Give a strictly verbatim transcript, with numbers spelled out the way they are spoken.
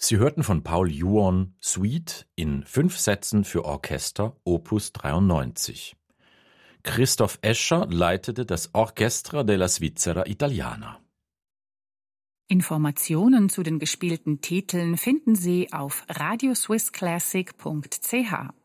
Sie hörten von Paul Juon Suite in fünf Sätzen für Orchester Opus dreiundneunzig. Christoph Escher leitete das Orchestra della Svizzera Italiana. Informationen zu den gespielten Titeln finden Sie auf radioswissclassic punkt c h.